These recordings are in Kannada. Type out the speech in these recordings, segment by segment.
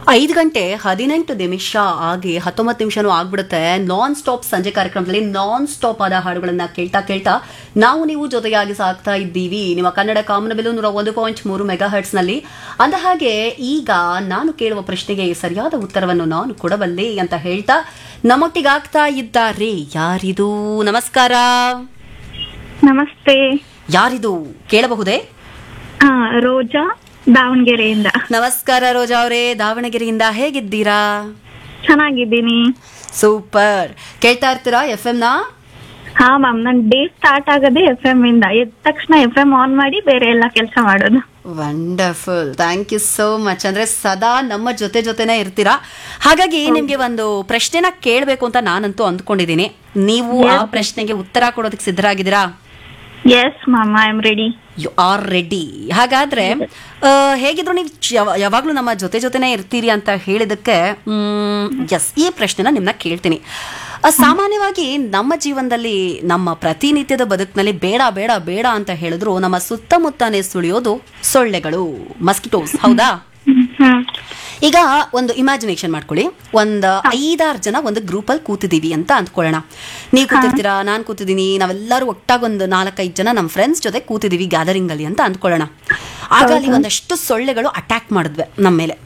5:18 ಆಗಿ 19 ನಿಮಿಷನೂ ಆಗ್ಬಿಡುತ್ತೆ. ನಾನ್ ಸ್ಟಾಪ್ ಸಂಜೆ ಕಾರ್ಯಕ್ರಮದಲ್ಲಿ ನಾನ್ ಸ್ಟಾಪ್ ಆದ ಹಾಡುಗಳನ್ನ ಕೇಳ್ತಾ ಕೇಳ್ತಾ ನಾವು ನೀವು ಜೊತೆಯಾಗಿ ಸಾಕ್ತಾ ಇದ್ದೀವಿ ನಿಮ್ಮ ಕನ್ನಡ ಕಾಮನಬಿಲ್ಲು 101.3 ಮೆಗಾ ಹರ್ಟ್ಸ್ ನಲ್ಲಿ. ಅಂದ ಹಾಗೆ ಈಗ ನಾನು ಕೇಳುವ ಪ್ರಶ್ನೆಗೆ ಸರಿಯಾದ ಉತ್ತರವನ್ನು ನಾನು ಕೊಡಬಲ್ಲೆ ಅಂತ ಹೇಳ್ತಾ ನಮ್ಮೊಟ್ಟಿಗಾಗ್ತಾ ಇದ್ದಾರೆ ಯಾರಿದು? ನಮಸ್ಕಾರ. ನಮಸ್ತೆ. ಯಾರಿದು ಕೇಳಬಹುದೇ? ರೋಜಾ, ದಾವಣಗೆರೆಯಿಂದ. ನಮಸ್ಕಾರ ರೋಜಾ ಅವರೇ, ದಾವಣಗೆರೆಯಿಂದ. ಹೇಗಿದ್ದೀರಾ? ಚೆನ್ನಾಗಿದ್ದೀನಿ. ಸೂಪರ್. ಕೇಳ್ತಾ ಇರ್ತೀರಾ FM ನ? ಹಾ ಮ್ಯಾಮ್, ನನ್ ಡೇ ಸ್ಟಾರ್ಟ್ ಆಗದೆ FM ಇಂದ. ಎದ್ದ ತಕ್ಷಣ FM ಆನ್ ಮಾಡಿ ಬೇರೆ ಎಲ್ಲ ಕೆಲಸ ಮಾಡೋದು. Wonderful, thank you so much. ಅಂದ್ರೆ ಸದಾ ನಮ್ಮ ಜೊತೆನೇ ಇರ್ತೀರಾ. ಹಾಗಾಗಿ ನಿಮ್ಗೆ ಒಂದು ಪ್ರಶ್ನೆನ ಕೇಳಬೇಕು ಅಂತ ನಾನಂತೂ ಅಂದ್ಕೊಂಡಿದ್ದೀನಿ. ನೀವು ಆ ಪ್ರಶ್ನೆಗೆ ಉತ್ತರ ಕೊಡೋದಕ್ಕೆ ಸಿದ್ಧರಾಗಿದ್ದೀರಾ? Yes ma'am, I am ready. You are ready. ಹಾಗಾದ್ರೆ ಹೇಗಿದ್ರು ನೀವು ಯಾವಾಗ್ಲೂ ನಮ್ಮ ಜೊತೆನೇ ಇರ್ತೀರಿ ಅಂತ ಹೇಳಿದಕ್ಕೆ ಎಸ್, ಈ ಪ್ರಶ್ನೆನ ನಿಮ್ಮನ್ನ ಕೇಳ್ತೀನಿ. ಸಾಮಾನ್ಯವಾಗಿ ನಮ್ಮ ಜೀವನದಲ್ಲಿ ನಮ್ಮ ಪ್ರತಿನಿತ್ಯದ ಬದುಕಿನಲ್ಲಿ ಬೇಡ ಬೇಡ ಬೇಡ ಅಂತ ಹೇಳಿದ್ರು ನಮ್ಮ ಸುತ್ತಮುತ್ತನೇ ಸುಳಿಯೋದು ಸೊಳ್ಳೆಗಳು, ಮಸ್ಕಿಟೋಸ್, ಹೌದಾ? ಈಗ ಒಂದು ಇಮ್ಯಾಜಿನೇಷನ್ ಮಾಡ್ಕೊಳ್ಳಿ. ಒಂದು 5-6 ಜನ ಒಂದು ಗ್ರೂಪಲ್ಲಿ ಕೂತಿದ್ದೀವಿ ಅಂತ ಅಂದ್ಕೊಳ್ಳೋಣ. ನೀವು ಕೂತಿರ್ತೀರಾ, ನಾನು ಕೂತಿದ್ದೀನಿ, ನಾವೆಲ್ಲರೂ ಒಟ್ಟಾಗಿ ಒಂದು 4-5 ಜನ ನಮ್ಮ ಫ್ರೆಂಡ್ಸ್ ಜೊತೆ ಕೂತಿದ್ದೀವಿ ಗ್ಯಾದರಿಂಗ್ ಅಲ್ಲಿ ಅಂತ ಅಂದ್ಕೊಳ್ಳೋಣ. ಆಗ ಅಲ್ಲಿ ಒಂದಷ್ಟು ಸೊಳ್ಳೆಗಳು ಅಟ್ಯಾಕ್ ಮಾಡಿದ್ವಿ ನಮ್ಮ ಮೇಲೆ.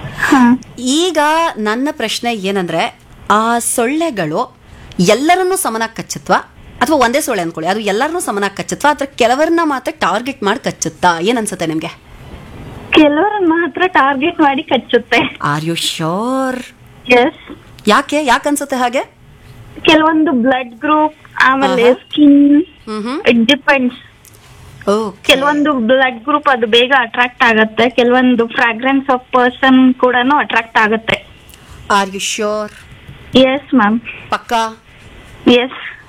ಈಗ ನನ್ನ ಪ್ರಶ್ನೆ ಏನಂದ್ರೆ, ಆ ಸೊಳ್ಳೆಗಳು ಎಲ್ಲರನ್ನೂ ಸಮನಾಗಿ ಕಚ್ಚುತ್ವಾ ಅಥವಾ ಒಂದೇ ಸೊಳ್ಳೆ ಅಂದ್ಕೊಳ್ಳಿ, ಅದು ಎಲ್ಲರನ್ನೂ ಸಮನಾಗಿ ಕಚ್ಚುತ್ವಾ ಅಥವಾ ಕೆಲವರನ್ನ ಮಾತ್ರ ಟಾರ್ಗೆಟ್ ಮಾಡಿ ಕಚ್ಚುತ್ತಾ? ಏನನ್ಸುತ್ತೆ ನಿಮ್ಗೆ? ಕೆಲವರನ್ನ ಮಾತ್ರ ಟಾರ್ಗೆಟ್ ಮಾಡಿ ಕಚ್ಚುತ್ತೆ. Are you sure? ಎಸ್. ಯಾಕೆ ಅನ್ಸುತ್ತೆ ಹಾಗೆ? ಕೆಲವೊಂದು ಬ್ಲಡ್ ಗ್ರೂಪ್, ಆಮೇಲೆ ಸ್ಕಿನ್, ಇಟ್ ಡಿಪೆಂಡ್ಸ್. ಕೆಲವೊಂದು ಬ್ಲಡ್ ಗ್ರೂಪ್ ಅದು ಬೇಗ ಅಟ್ರಾಕ್ಟ್ ಆಗುತ್ತೆ, ಕೆಲವೊಂದು ಫ್ರಾಗ್ರೆನ್ಸ್ ಆಫ್ ಪರ್ಸನ್ ಕೂಡ ಅಟ್ರಾಕ್ಟ್ ಆಗುತ್ತೆ. Are you sure? Yes ma'am. ಪಕ್ಕಾ? ಎಸ್.